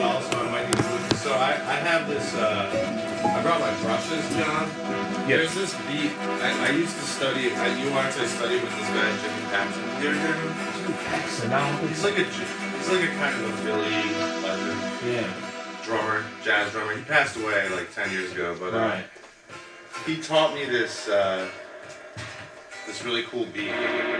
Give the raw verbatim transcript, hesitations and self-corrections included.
also I might need to move. So I, I have this, uh, I brought my brushes, John. Yes. There's this beat, I, I used to study, at U Arts I studied with this guy, Jimmy Paxson. You ever hear of him? Jimmy Paxson, now. He's like a, he's like a kind of a Philly legend. Yeah. Drummer, jazz drummer. He passed away like ten years ago, but uh, Right. he taught me this, uh, this really cool beat.